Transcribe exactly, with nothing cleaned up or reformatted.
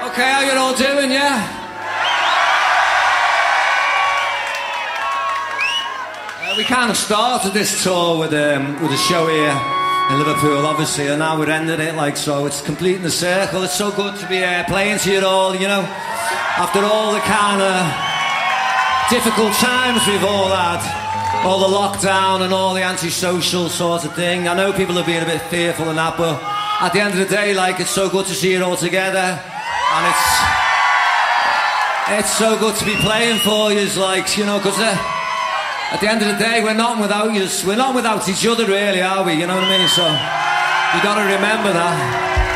Okay, how you all doing, yeah? Uh, we kind of started this tour with, um, with a show here in Liverpool, obviously, and now we're ending it like so. It's completing the circle. It's so good to be uh, playing to you all, you know, after all the kind of difficult times we've all had, all the lockdown and all the antisocial sort of thing. I know people have been a bit fearful and that, but at the end of the day, like, it's so good to see it all together, and it's it's so good to be playing for you, like, you know, because uh, at the end of the day, we're not without you. We're not without each other, really, are we? You know what I mean? So you got to remember that.